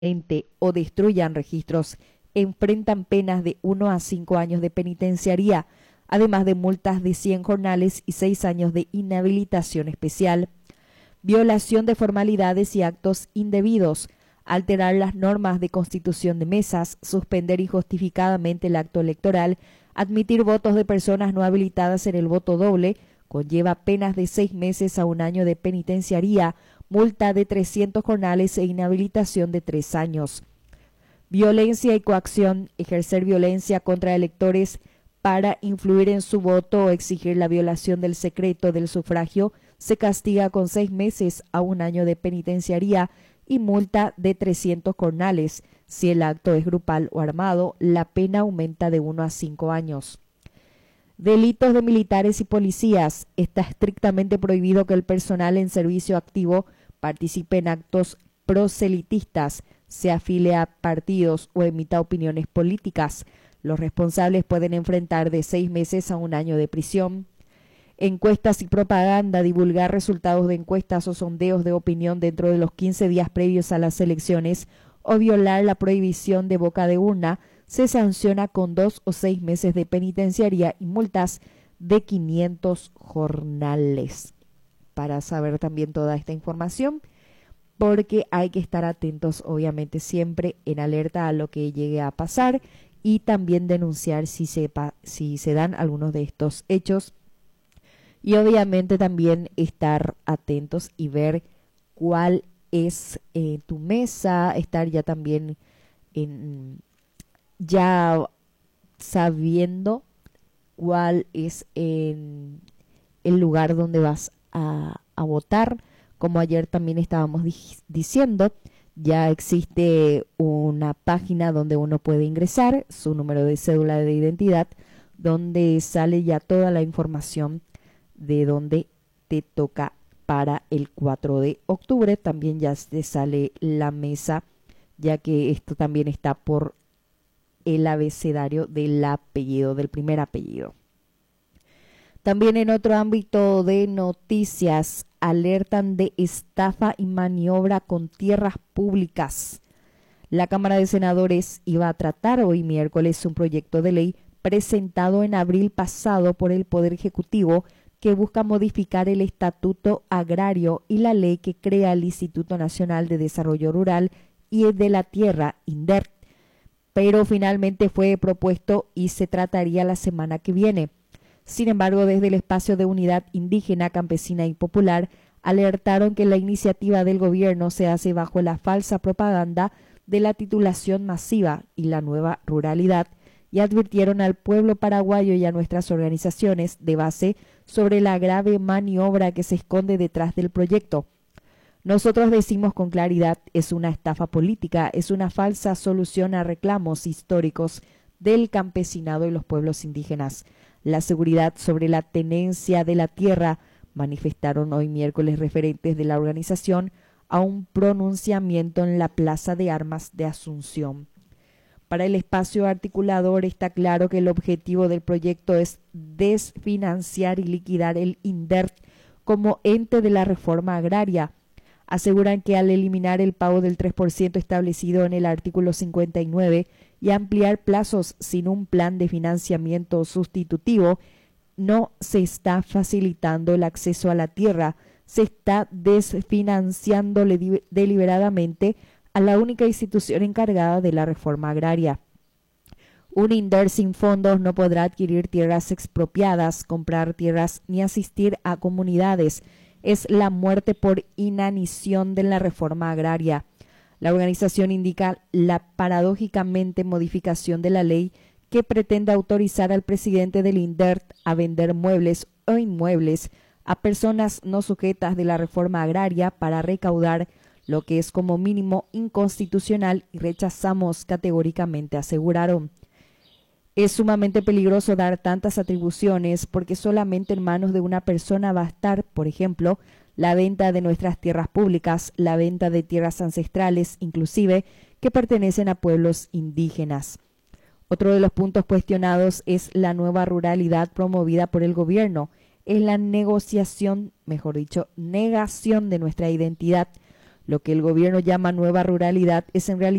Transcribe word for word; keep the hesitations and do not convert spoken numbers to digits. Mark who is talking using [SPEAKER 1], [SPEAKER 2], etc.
[SPEAKER 1] ente o destruyan registros enfrentan penas de uno a cinco años de penitenciaría, además de multas de cien jornales y seis años de inhabilitación especial. Violación de formalidades y actos indebidos, alterar las normas de constitución de mesas, suspender injustificadamente el acto electoral, admitir votos de personas no habilitadas en el voto doble, conlleva penas de seis meses a un año de penitenciaría, multa de trescientos jornales e inhabilitación de tres años. Violencia y coacción, ejercer violencia contra electores para influir en su voto o exigir la violación del secreto del sufragio, se castiga con seis meses a un año de penitenciaría y multa de trescientos jornales. Si el acto es grupal o armado, la pena aumenta de uno a cinco años. Delitos de militares y policías. Está estrictamente prohibido que el personal en servicio activo participe en actos proselitistas, se afilie a partidos o emita opiniones políticas. Los responsables pueden enfrentar de seis meses a un año de prisión. Encuestas y propaganda, divulgar resultados de encuestas o sondeos de opinión dentro de los quince días previos a las elecciones o violar la prohibición de boca de urna, se sanciona con dos o seis meses de penitenciaría y multas de quinientos jornales. Para saber también toda esta información, porque hay que estar atentos, obviamente, siempre en alerta a lo que llegue a pasar y también denunciar si, sepa, si se dan algunos de estos hechos. Y obviamente también estar atentos y ver cuál es eh, tu mesa, estar ya también en, ya sabiendo cuál es en el lugar donde vas a, a votar. Como ayer también estábamos di- diciendo, ya existe una página donde uno puede ingresar su número de cédula de identidad, donde sale ya toda la información de dónde te toca para el cuatro de octubre. También ya te sale la mesa, ya que esto también está por el abecedario del apellido, del primer apellido. También en otro ámbito de noticias, alertan de estafa y maniobra con tierras públicas. La Cámara de Senadores iba a tratar hoy miércoles un proyecto de ley presentado en abril pasado por el Poder Ejecutivo que busca modificar el Estatuto Agrario y la ley que crea el Instituto Nacional de Desarrollo Rural y de la Tierra, INDER, pero finalmente fue propuesto y se trataría la semana que viene. Sin embargo, desde el espacio de unidad indígena, campesina y popular, alertaron que la iniciativa del gobierno se hace bajo la falsa propaganda de la titulación masiva y la nueva ruralidad, y advirtieron al pueblo paraguayo y a nuestras organizaciones de base sobre la grave maniobra que se esconde detrás del proyecto. Nosotros decimos con claridad, es una estafa política, es una falsa solución a reclamos históricos del campesinado y los pueblos indígenas. La seguridad sobre la tenencia de la tierra, manifestaron hoy miércoles referentes de la organización a un pronunciamiento en la Plaza de Armas de Asunción. Para el espacio articulador está claro que el objetivo del proyecto es desfinanciar y liquidar el INDER como ente de la reforma agraria. Aseguran que al eliminar el pago del tres por ciento establecido en el artículo cincuenta y nueve y ampliar plazos sin un plan de financiamiento sustitutivo, no se está facilitando el acceso a la tierra, se está desfinanciando deliberadamente a la única institución encargada de la reforma agraria. Un INDER sin fondos no podrá adquirir tierras expropiadas, comprar tierras ni asistir a comunidades. Es la muerte por inanición de la reforma agraria. La organización indica la paradójicamente modificación de la ley que pretende autorizar al presidente del INDER a vender muebles o inmuebles a personas no sujetas de la reforma agraria para recaudar lo que es como mínimo inconstitucional y rechazamos categóricamente, aseguraron. Es sumamente peligroso dar tantas atribuciones porque solamente en manos de una persona va a estar, por ejemplo, la venta de nuestras tierras públicas, la venta de tierras ancestrales, inclusive, que pertenecen a pueblos indígenas. Otro de los puntos cuestionados es la nueva ruralidad promovida por el gobierno. Es la negociación, mejor dicho, negación de nuestra identidad. Lo que el gobierno llama nueva ruralidad es en realidad